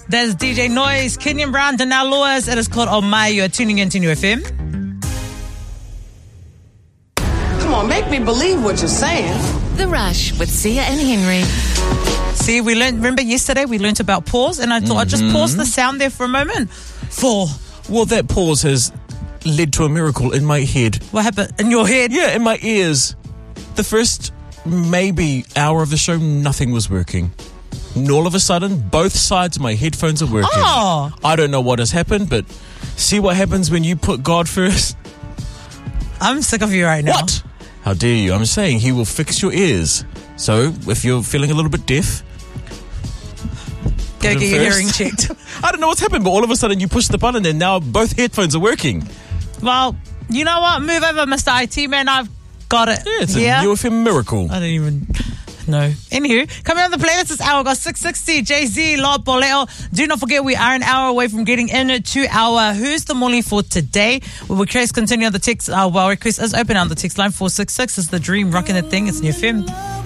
There's DJ Noise, Kenyon Brown, Danelle Lewis. It is called Oh My. You're tuning into New FM. Come on, make me believe what you're saying. The Rush with Sia and Henry. See, remember yesterday we learnt about pause, and I thought I'd just pause the sound there for a moment. Well, that pause has led to a miracle in my head. What happened? In your head? Yeah, in my ears. The first maybe hour of the show, nothing was working. And all of a sudden, both sides of my headphones are working. Oh. I don't know what has happened, but see what happens when you put God first? I'm sick of you right now. What? How dare you? I'm saying he will fix your ears. So, if you're feeling a little bit deaf, go get your hearing checked. I don't know what's happened, but all of a sudden you push the button and now both headphones are working. Well, you know what? Move over, Mr. IT man. I've got it. Yeah, it's a UFM miracle. I don't even know. Anywho, coming on the playlist this hour, we've got 660, Jay-Z, La Boleo. Do not forget, we are an hour away from getting into our Who's the Morning for today. We'll request continue on the text. Request is open on the text line 466. It's the dream rocking the thing. It's New FM.